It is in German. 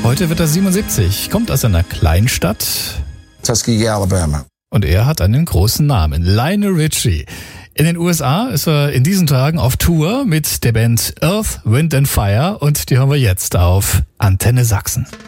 Heute wird er 77, kommt aus einer Kleinstadt. Tuskegee, Alabama. Und er hat einen großen Namen, Lionel Richie. In den USA ist er in diesen Tagen auf Tour mit der Band Earth, Wind and Fire und die hören wir jetzt auf Antenne Sachsen.